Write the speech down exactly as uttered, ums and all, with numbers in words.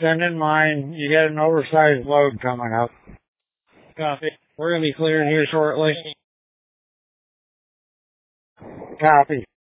Send in mine. You got an oversized load coming up. Copy. We're going to be clearing here shortly. Copy.